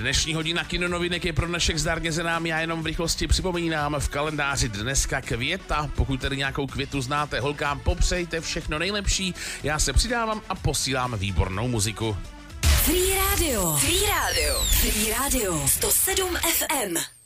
Dnešní hodina Kinonovinek je pro dnešek zdarně za námi. Já jenom v rychlosti připomínám v kalendáři dneska květa. Pokud tedy nějakou květu znáte, holkám popřejte všechno nejlepší. Já se přidávám a posílám výbornou muziku. Free Radio. 107 FM.